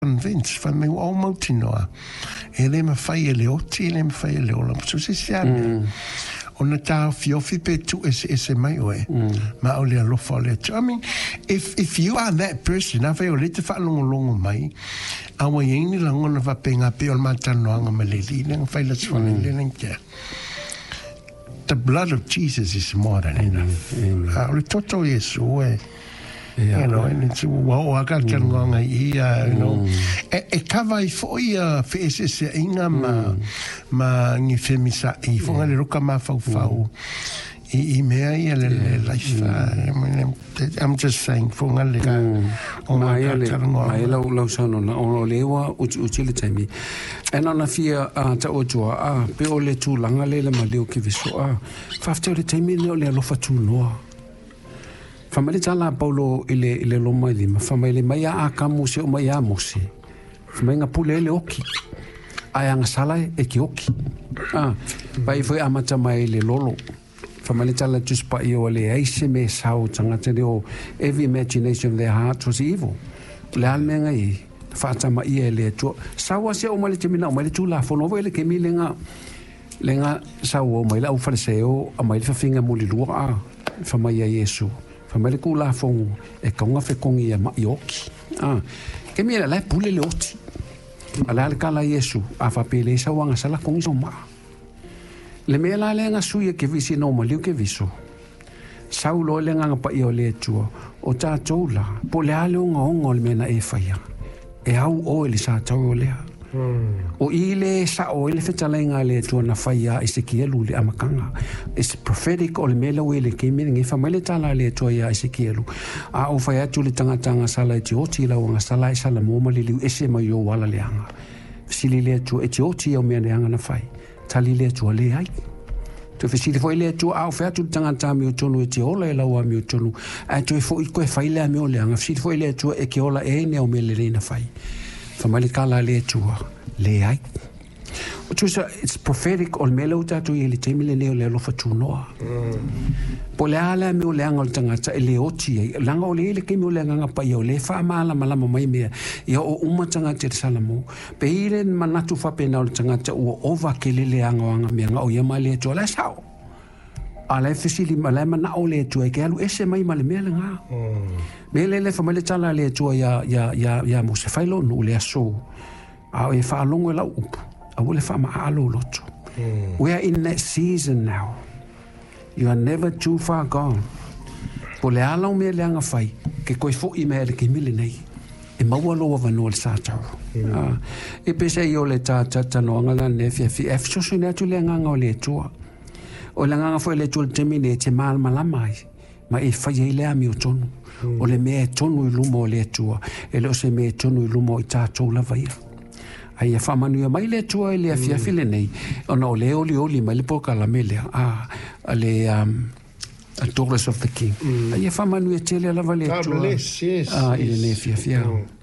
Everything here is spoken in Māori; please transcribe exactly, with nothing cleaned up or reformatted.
convince fa me o mautinoa e le ma fai e le oti e le ma fai e le ola so se siame ona ta fiofi pe tu es es mai oe ma o le alofa le I mean if if you are that person na fai o le te fa longo longo mai a wa yeni la ngona va penga pe o matano anga maleli le fai la swa le le ke the blood of Jesus is more than enough a le toto yesu e you know, and it's wow, I got can go here, you know. E e kava I foi a fese se inga ma ma ni femisa I fonga le roka ma fau fau. I I mea I le le life. I'm just saying fonga le ka o ma ka mai lau lau sono na o lewa u u chile taimi. And on a fear a ta o joa a pe o le tu langa le le ma leo ki viso a. Fafte le taimi le le lo fa tu noa. Famale tala Paulo ile ile loma ile ma famale mai a kamu se o mai a mosi. Famanga pule le oki. Ai anga sala e ki oki. Ah, pai foi amata mai le lolo. Famale tala just pa io le aise me sao tanga te o every imagination of their heart was evil. Le almenga I fata mai e le tu. Sawa se o male te mina o male tu la fono ele ke milenga lenga sawo mai la u fariseo a mai fa finga muli lua a famai a Yesu. Famele ku la fong e kaunga fe kongi e mai oki. Ah, ke mira la pule le oti. Ala le kala Yesu a fa pele sa wanga sala kongi so ma. Le me la le nga suye ke visi no ma liu ke viso. Saulo le nga pa io le tua o ta tola po le ale nga ongo le mena e faya. E au o le sa tau le. O ile sa o ile fetalenga le tua na faya Ezekielu le amakanga. It's prophetic o le mela wele ke meaning e famele tala le tua ya Ezekielu. A o faya tu le tanga tanga sala e tioti la wanga sala e sala mo malili ese mai o wala le anga. Sili le tua e tioti o mea le anga na fai. Tali le tua le ai. Tu fesili foi le tua a o faya tu le tanga tanga mi o tonu e te ola e lawa mi o tonu. A tu e foi koe fai le mi o le anga. Fesili foi le tua e ke ola e ne o me le reina fai. Famali kala le tua le ai. O tu sa it's prophetic o mele o tatu i le temi le neo le alofa tunoa. Po le ala me o le anga o le tangata e le oti e langa o le ele ke me o le anga pa i o le wha maala malama mai mea i o uma tangata e salamo. Pe ile manatu whapena o le tangata ua ova ke le le anga o anga mea nga o ia mai le tua le sao. A le fesili ma le mana o le tua e ke alu ese mai ma le mea le ngā. Me le le famale tala le tua ya ya ya ya mo se failo no le aso. A e fa longo la upu. A wole fa ma alo loto. We are in that season now. You are never too far gone. Po le ala me le anga fai ke koe fo i me le ke mile nei. E maua loa vano le sātau. E pese i o le tā tata no anga la ne fia fi. E fisoso ne atu le nganga o le tua. O le nganga fo le tua le temine te maal malamai. Ma e fai e le ami o tonu. O le mea tonu i lumo o le tua. E le o se mea tonu i lumo i tātou la vaia. Ai e whamanu mai le tua e le a fiafile nei. O na o le oli oli mai le poka la melea. Ah, le um, Daughters of the King. Ai e whamanu e tele la vale tua. Yes, yes. Ah, i le ne fiafia.